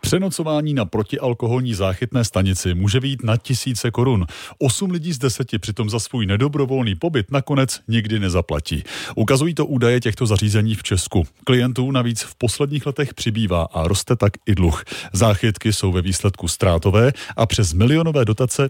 Přenocování na protialkoholní záchytné stanici může vyjít na tisíce korun. 8 lidí z 10 přitom za svůj nedobrovolný pobyt nakonec nikdy nezaplatí. Ukazují to údaje těchto zařízení v Česku. Klientů navíc v posledních letech přibývá a roste tak i dluh. Záchytky jsou ve výsledku ztrátové a přes milionové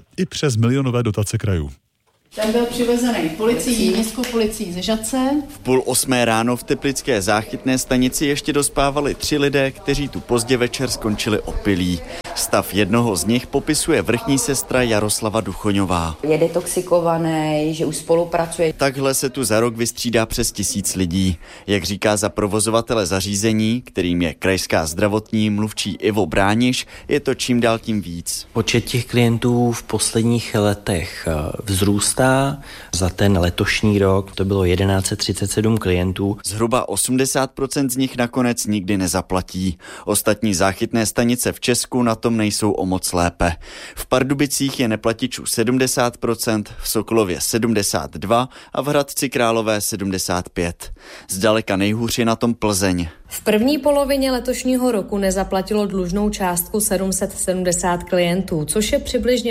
dotace krajů. Ten byl přivezený městskou policií ze Žatce. V 7:30 ráno v teplické záchytné stanici ještě dospávali 3 lidé, kteří tu pozdě večer skončili opilí. Stav jednoho z nich popisuje vrchní sestra Jaroslava Duchoňová. Je detoxikovaný, že už spolupracuje. Takhle se tu za rok vystřídá přes 1000 lidí. Jak říká za provozovatele zařízení, kterým je krajská zdravotní mluvčí Ivo Brániš, je to čím dál tím víc. Počet těch klientů v posledních letech vzrůstá. Za ten letošní rok to bylo 1137 klientů. Zhruba 80% z nich nakonec nikdy nezaplatí. Ostatní záchytné stanice v Česku na tom nejsou o moc lépe. V Pardubicích je neplatičů 70%, v Sokolově 72% a v Hradci Králové 75%. Zdaleka nejhůř je na tom Plzeň. V první polovině letošního roku nezaplatilo dlužnou částku 770 klientů, což je přibližně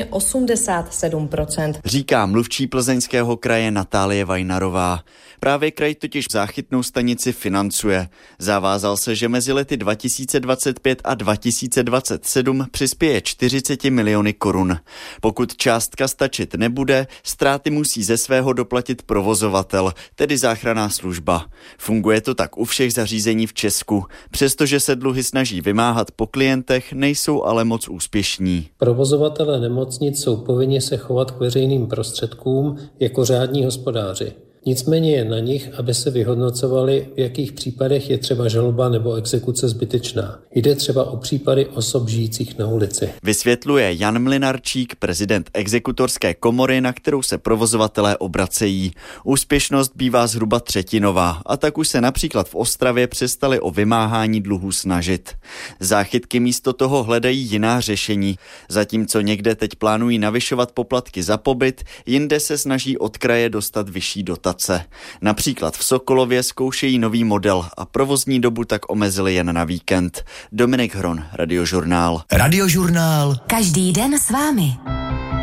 87%. Říká mluvčí Plzeňského kraje Natálie Vajnarová. Právě kraj totiž záchytnou stanici financuje. Zavázal se, že mezi lety 2025 a 2027 přispěje 40 miliony korun. Pokud částka stačit nebude, ztráty musí ze svého doplatit provozovatel, tedy záchranná služba. Funguje to tak u všech zařízení v Česku. Přestože se dluhy snaží vymáhat po klientech, nejsou ale moc úspěšní. Provozovatelé nemocnic jsou povinni se chovat k veřejným prostředkům jako řádní hospodáři. Nicméně je na nich, aby se vyhodnocovali, v jakých případech je třeba žaloba nebo exekuce zbytečná. Jde třeba o případy osob žijících na ulici. Vysvětluje Jan Mlynarčík, prezident exekutorské komory, na kterou se provozovatelé obracejí. Úspěšnost bývá zhruba třetinová a tak už se například v Ostravě přestali o vymáhání dluhů snažit. Záchytky místo toho hledají jiná řešení. Zatímco někde teď plánují navyšovat poplatky za pobyt, jinde se snaží od kraje dostat vyšší dotace. Například v Sokolově zkoušejí nový model a provozní dobu tak omezili jen na víkend. Dominik Hron, Radiožurnál. Radiožurnál. Každý den s vámi.